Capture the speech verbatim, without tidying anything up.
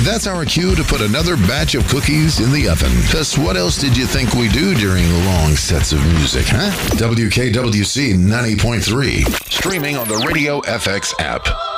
that's our cue to put another batch of cookies in the oven. Because what else did you think we do during long sets of music, huh? W K W C ninety point three. Streaming on the Radio F X app.